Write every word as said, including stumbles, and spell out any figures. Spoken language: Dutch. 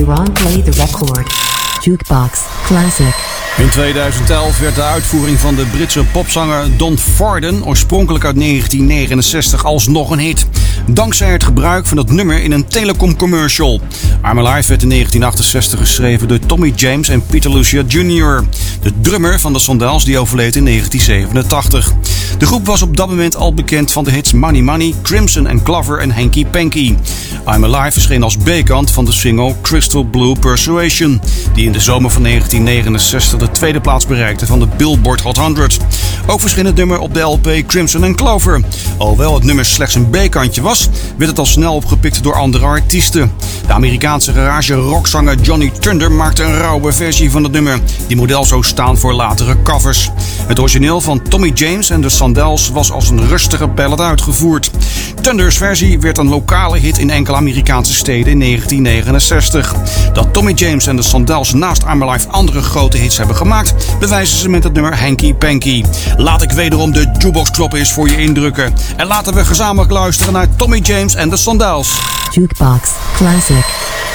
Ron, play the record. Jukebox Classic. In tweeduizend elf werd de uitvoering van de Britse popzanger Don Farden, oorspronkelijk uit negentien negenenzestig, alsnog een hit. Dankzij het gebruik van het nummer in een telecomcommercial. I'm Alive werd in negentien achtenzestig geschreven door Tommy James en Peter Lucia junior De drummer van de Sondells die overleed in negentien zevenentachtig. De groep was op dat moment al bekend van de hits Money Money, Crimson and Clover en Hanky Panky. I'm Alive verscheen als B-kant van de single Crystal Blue Persuasion, die in de zomer van negentien negenenzestig de tweede plaats bereikte van de Billboard Hot honderd. Ook verscheen het nummer op de L P Crimson and Clover. Alhoewel het nummer slechts een B-kantje was, werd het al snel opgepikt door andere artiesten. De Amerikaanse garage rockzanger Johnny Thunder maakte een rauwe versie van het nummer, die model zou staan voor latere covers. Het origineel van Tommy James en de Sondells was als een rustige ballad uitgevoerd. Thunders versie werd een lokale hit in enkele Amerikaanse steden in negentien negenenzestig. Dat Tommy James en de Sondells naast I'm Alive andere grote hits hebben gemaakt, bewijzen ze met het nummer Hanky Panky. Laat ik wederom de jukebox drop eens voor je indrukken. En laten we gezamenlijk luisteren naar Tommy James en de Sondells. Jukebox Classic.